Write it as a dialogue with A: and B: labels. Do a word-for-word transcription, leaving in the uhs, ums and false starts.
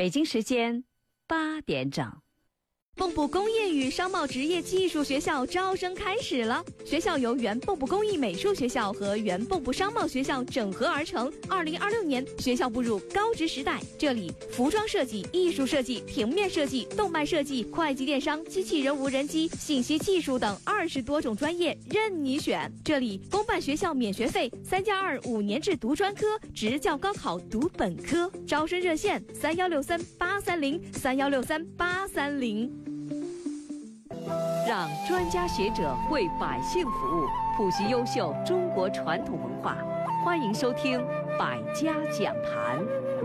A: 北京时间八点整。
B: 蚌埠工业与商贸职业技术学校招生开始了。学校由原蚌埠工艺美术学校和原蚌埠商贸学校整合而成。二零二六年，学校步入高职时代。这里服装设计、艺术设计、平面设计、动漫设计、会计电商、机器人无人机、信息技术等二十多种专业任你选。这里公办学校免学费，三加二五年制读专科，职教高考读本科。招生热线：三幺六三八三零三幺六三八三零。
A: 让专家学者为百姓服务，普及优秀中国传统文化。欢迎收听百家讲坛。